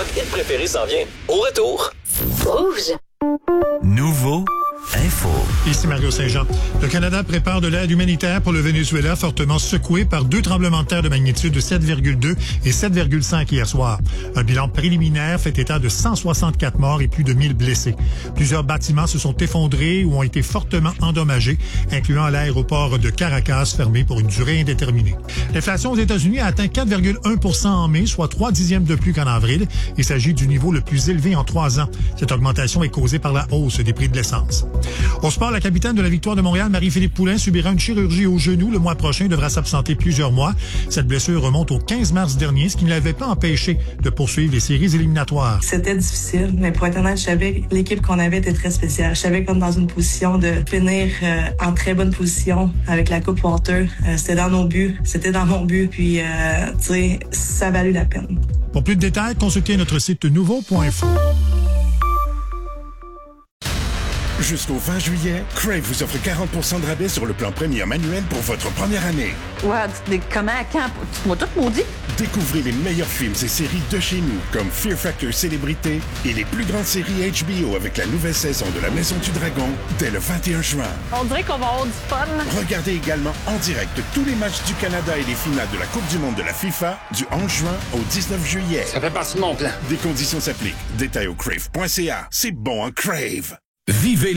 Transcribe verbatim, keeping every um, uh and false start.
hit préféré s'en vient. Au retour. Rouge. Nouveau Info. Ici Mario Saint-Jean. Le Canada prépare de l'aide humanitaire pour le Venezuela, fortement secoué par deux tremblements de terre de magnitude de sept virgule deux et sept virgule cinq hier soir. Un bilan préliminaire fait état de cent soixante-quatre morts et plus de mille blessés. Plusieurs bâtiments se sont effondrés ou ont été fortement endommagés, incluant l'aéroport de Caracas fermé pour une durée indéterminée. L'inflation aux États-Unis a atteint quatre virgule un pour cent en mai, soit trois dixièmes de plus qu'en avril. Il s'agit du niveau le plus élevé en trois ans. Cette augmentation est causée par la hausse des prix de l'essence. Au sport, la capitaine de la Victoire de Montréal, Marie-Philippe Poulin, subira une chirurgie au genou le mois prochain et devra s'absenter plusieurs mois. Cette blessure remonte au quinze mars dernier, ce qui ne l'avait pas empêché de poursuivre les séries éliminatoires. C'était difficile, mais pour être honnête, je savais que l'équipe qu'on avait était très spéciale. Je savais qu'on était dans une position de finir euh, en très bonne position avec la Coupe Walter. Euh, c'était dans nos buts, c'était dans mon but, puis euh, tu sais, ça a valu la peine. Pour plus de détails, consultez notre site nouveau point info. Jusqu'au vingt juillet, Crave vous offre quarante pour cent de rabais sur le plan premium annuel pour votre première année. Ouais, tu- comment, quand? Tu m'as tout maudit? Découvrez les meilleurs films et séries de chez nous, comme Fear Factor Célébrité et les plus grandes séries H B O avec la nouvelle saison de La Maison du Dragon dès le vingt et un juin. On dirait qu'on va avoir du fun. Regardez également en direct tous les matchs du Canada et les finales de la Coupe du monde de la FIFA du onze juin au dix-neuf juillet. Ça fait partie de mon plan. Des conditions s'appliquent. Détails au crave point c a. C'est bon, hein, Crave! Vivez